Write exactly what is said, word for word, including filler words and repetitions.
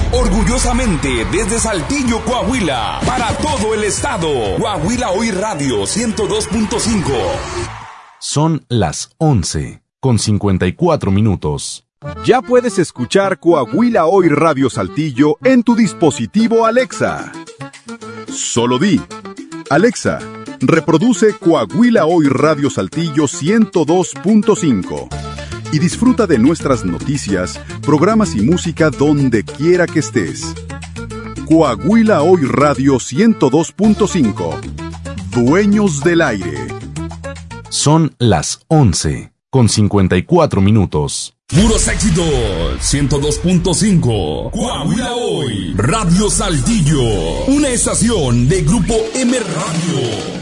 Orgullosamente desde Saltillo, Coahuila, para todo el estado. Coahuila Hoy Radio ciento dos punto cinco. Son las once con cincuenta y cuatro minutos. Ya puedes escuchar Coahuila Hoy Radio Saltillo en tu dispositivo Alexa. Solo di: Alexa, reproduce Coahuila Hoy Radio Saltillo ciento dos punto cinco y disfruta de nuestras noticias, programas y música donde quiera que estés. Coahuila Hoy Radio ciento dos punto cinco. Dueños del aire. Son las once con cincuenta y cuatro minutos. Puros éxitos, ciento dos punto cinco. Coahuila Hoy Radio Saltillo, una estación de Grupo M Radio.